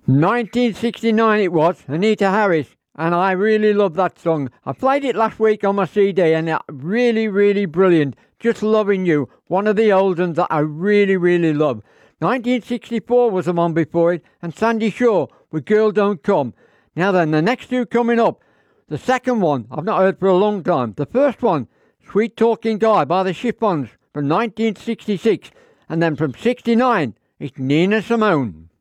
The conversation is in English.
1969 it was, Anita Harris, and I really love that song. I played it last week on my CD and it's really, really brilliant. Just Loving You, one of the old ones that I really, really love. 1964 was the one before it, and Sandy Shaw with Girl Don't Come. Now then, the next two coming up. The second one, I've not heard for a long time. The first one, Sweet Talking Guy by the Chiffons from 1966. And then from 69, it's Nina Simone.